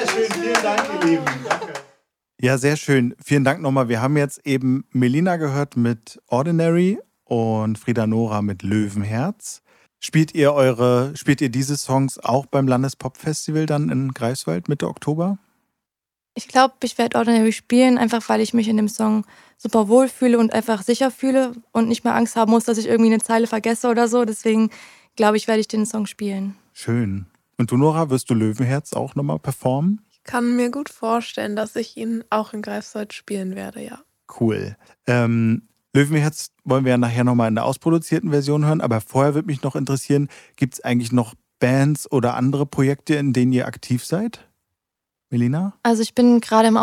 Sehr schön, vielen Dank, ihr Lieben. Danke. Ja, sehr schön. Vielen Dank nochmal. Wir haben jetzt eben Melina gehört mit Ordinary und Frida Nora mit Löwenherz. Spielt ihr diese Songs auch beim Landespop-Festival dann in Greifswald Mitte Oktober? Ich glaube, ich werde Ordinary spielen, einfach weil ich mich in dem Song super wohl fühle und einfach sicher fühle und nicht mehr Angst haben muss, dass ich irgendwie eine Zeile vergesse oder so. Deswegen glaube ich, werde ich den Song spielen. Schön. Und du, Nora, wirst du Löwenherz auch nochmal performen? Ich kann mir gut vorstellen, dass ich ihn auch in Greifswald spielen werde, ja. Cool. Löwenherz wollen wir ja nachher nochmal in der ausproduzierten Version hören, aber vorher würde mich noch interessieren, gibt es eigentlich noch Bands oder andere Projekte, in denen ihr aktiv seid? Melina? Also ich bin gerade im